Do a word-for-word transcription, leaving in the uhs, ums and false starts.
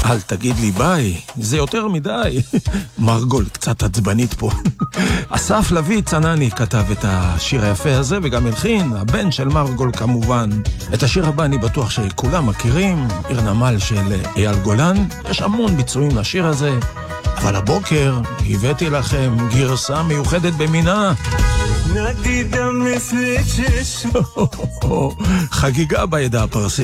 אל תגיד לי ביי, זה יותר מדי. מרגול קצת עצבנית פה. אסף לוי צנני כתב את השיר היפה הזה וגם הלחין, הבן של מרגול כמובן. את השיר הבא אני בטוח שכולם מכירים, עיר נמל של אייל גולן. יש המון ביצועים לשיר הזה, אבל הבוקר הבאתי לכם גרסה מיוחדת במינה. חגיגה בעדה הפרסית.